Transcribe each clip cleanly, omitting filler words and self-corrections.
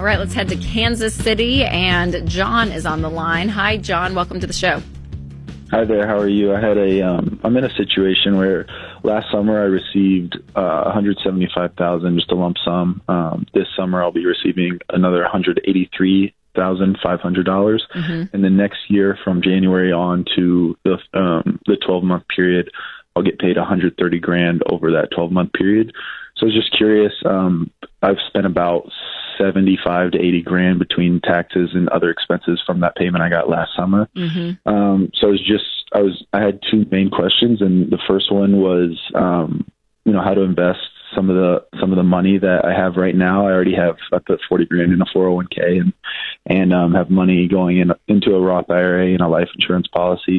right, let's head to Kansas City, and John is on the line. Hi, John. Welcome to the show. Hi there. How are you? I'm in a situation where last summer I received $175,000, just a lump sum. This summer I'll be receiving another $183,500, and then next year from January on to the 12-month period, I'll get paid $130,000 over that 12-month period. So I was just curious. I've spent about $75,000 to $80,000 between taxes and other expenses from that payment I got last summer. So I had two main questions, and the first one was, how to invest some of the money that I have right now. I put $40,000 in a 401k and have money going into a Roth IRA and a life insurance policy.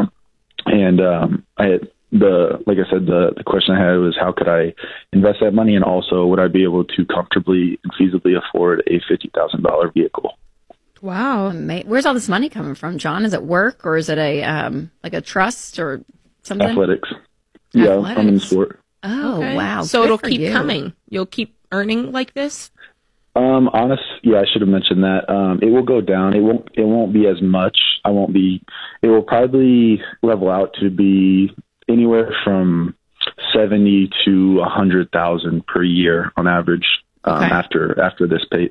The question I had was, how could I invest that money, and also would I be able to comfortably and feasibly afford a $50,000 vehicle? Wow. Where's all this money coming from, John? Is it work, or is it a trust or something? Athletics. Yeah, I'm in sport. Oh, okay. Wow. So it'll keep coming. You'll keep earning like this? I should have mentioned that. It will go down. It won't be as much. It will probably level out to be anywhere from 70 to 100,000 per year on average. After this pay.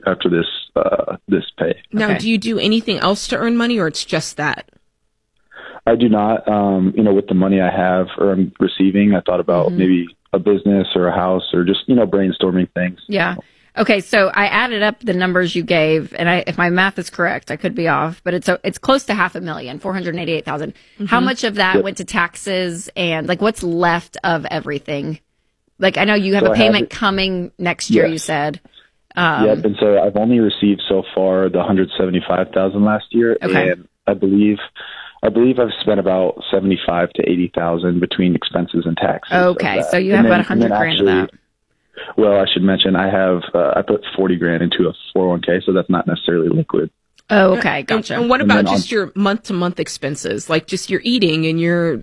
Now, do you do anything else to earn money, or it's just that? I do not. With the money I have or I'm receiving, I thought about maybe a business or a house, or just brainstorming things. Yeah. Okay, so I added up the numbers you gave, and if my math is correct, I could be off, but it's close to $500,000, $488,000. How much of that went to taxes, and what's left of everything? I know you have a payment coming next year. Yes. You said. Yep, and so I've only received so far the $175,000 last year, and I believe I've spent about $75,000 to $80,000 between expenses and taxes. Okay, so you have about $100,000 of that. Well, I should mention I put $40,000 into a 401k, so that's not necessarily liquid. Oh, okay, gotcha. And what about just your month-to-month expenses, like just your eating and your